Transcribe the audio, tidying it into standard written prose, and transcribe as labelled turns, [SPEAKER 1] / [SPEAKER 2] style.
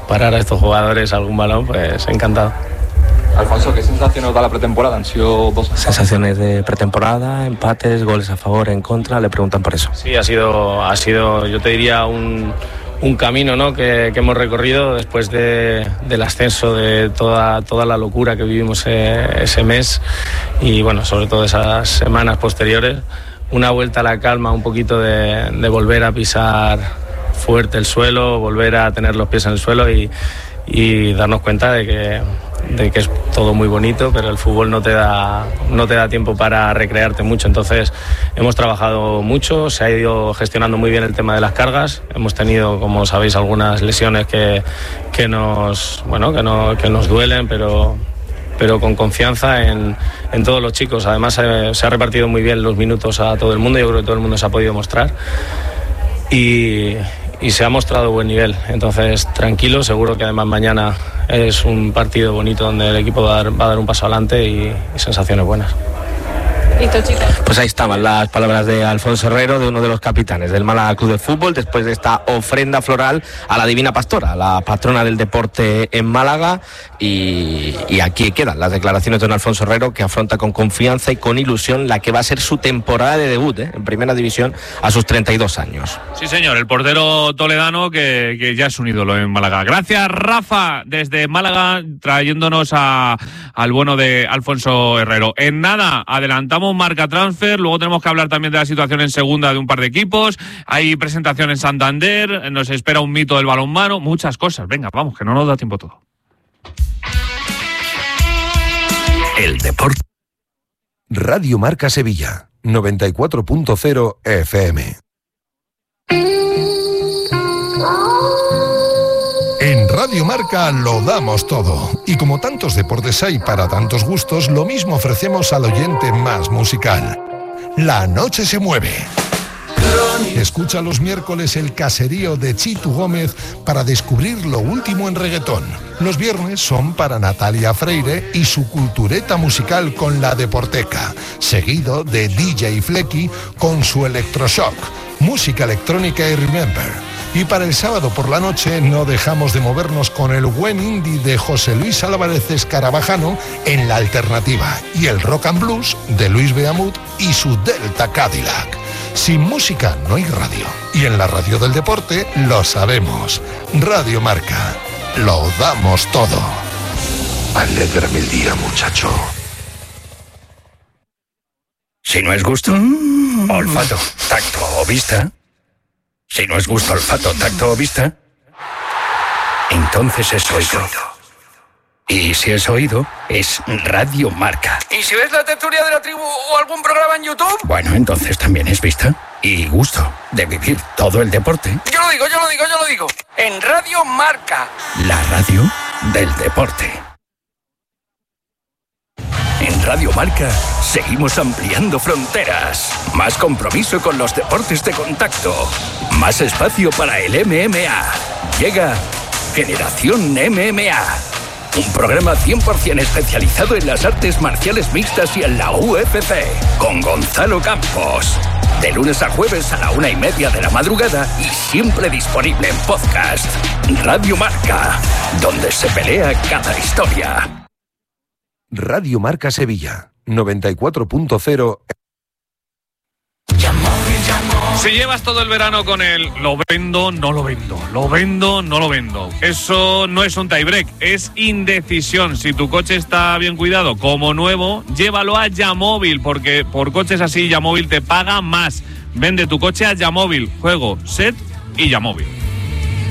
[SPEAKER 1] parar a estos jugadores algún balón, pues encantado.
[SPEAKER 2] Alfonso, ¿qué sensaciones da la pretemporada? Han sido 2
[SPEAKER 1] sensaciones de pretemporada, empates, goles a favor, en contra, le preguntan por eso. Sí, ha sido yo te diría un camino, ¿no?, que hemos recorrido después del ascenso, de toda la locura que vivimos ese mes y bueno, sobre todo esas semanas posteriores, una vuelta a la calma, un poquito de volver a pisar fuerte el suelo, volver a tener los pies en el suelo y darnos cuenta de que es todo muy bonito, pero el fútbol no te da tiempo para recrearte mucho. Entonces hemos trabajado mucho, se ha ido gestionando muy bien el tema de las cargas, hemos tenido, como sabéis, algunas lesiones que nos duelen, pero con confianza en todos los chicos. Además se ha repartido muy bien los minutos a todo el mundo, yo creo que todo el mundo se ha podido mostrar y se ha mostrado buen nivel, entonces tranquilo, seguro que además mañana es un partido bonito donde el equipo va a dar un paso adelante y sensaciones buenas.
[SPEAKER 3] Listo, chicos.
[SPEAKER 4] Pues ahí estaban las palabras de Alfonso Herrero, de uno de los capitanes del Málaga Club de Fútbol, después de esta ofrenda floral a la Divina Pastora, la patrona del deporte en Málaga, y aquí quedan las declaraciones de don Alfonso Herrero, que afronta con confianza y con ilusión la que va a ser su temporada de debut en Primera División a sus 32 años.
[SPEAKER 5] Sí, señor, el portero toledano que ya es un ídolo en Málaga. Gracias, Rafa, desde Málaga, trayéndonos al bueno de Alfonso Herrero. En nada, adelantamos marca transfer, luego tenemos que hablar también de la situación en segunda de un par de equipos, hay presentación en Santander, nos espera un mito del balonmano, muchas cosas. Venga, vamos, que no nos da tiempo todo.
[SPEAKER 6] El deporte. Radio Marca Sevilla, 94.0 FM. En Radio Marca lo damos todo. Y como tantos deportes hay para tantos gustos, lo mismo ofrecemos al oyente más musical. La noche se mueve. Escucha los miércoles el caserío de Chitu Gómez para descubrir lo último en reggaetón. Los viernes son para Natalia Freire y su cultureta musical con la Deporteca, seguido de DJ Flecky con su electroshock, música electrónica y remember. Y para el sábado por la noche no dejamos de movernos con el buen indie de José Luis Álvarez Escarabajano en La Alternativa y el rock and blues de Luis Beamut y su Delta Cadillac. Sin música no hay radio. Y en la radio del deporte lo sabemos. Radio Marca. Lo damos todo. Alégrame el día, muchacho.
[SPEAKER 7] Si no es gusto, olfato, tacto o vista. Si no es gusto, olfato, tacto o vista, entonces es oído. Y si es oído, es Radio Marca.
[SPEAKER 8] ¿Y si ves la tertulia de la tribu o algún programa en YouTube?
[SPEAKER 7] Bueno, entonces también es vista y gusto de vivir todo el deporte.
[SPEAKER 8] Yo lo digo. En Radio Marca.
[SPEAKER 7] La radio del deporte. En Radio Marca seguimos ampliando fronteras. Más compromiso con los deportes de contacto. Más espacio para el MMA. Llega Generación MMA. Un programa 100% especializado en las artes marciales mixtas y en la UFC. Con Gonzalo Campos. De lunes a jueves a la 1:30 de la madrugada y siempre disponible en podcast. Radio Marca. Donde se pelea cada historia.
[SPEAKER 6] Radio Marca Sevilla, 94.0.
[SPEAKER 5] Si llevas todo el verano con el lo vendo, no lo vendo, lo vendo, no lo vendo, eso no es un tiebreak, es indecisión. Si tu coche está bien cuidado, como nuevo, llévalo a Yamóvil, porque por coches así Yamóvil te paga más. Vende tu coche a Yamóvil, juego, set y Yamóvil.